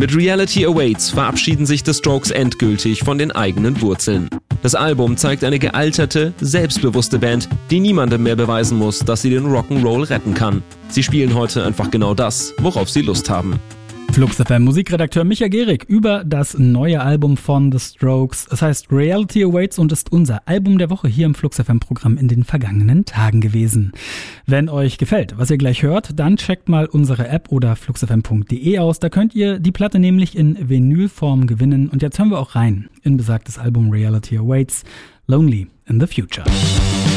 Mit Reality Awaits verabschieden sich The Strokes endgültig von den eigenen Wurzeln. Das Album zeigt eine gealterte, selbstbewusste Band, die niemandem mehr beweisen muss, dass sie den Rock'n'Roll retten kann. Sie spielen heute einfach genau das, worauf sie Lust haben. Flux FM Musikredakteur Micha Gehrig über das neue Album von The Strokes. Es heißt Reality Awaits und ist unser Album der Woche hier im Flux FM Programm in den vergangenen Tagen gewesen. Wenn euch gefällt, was ihr gleich hört, dann checkt mal unsere App oder fluxfm.de aus. Da könnt ihr die Platte nämlich in Vinylform gewinnen. Und jetzt hören wir auch rein in besagtes Album Reality Awaits, Lonely in the Future.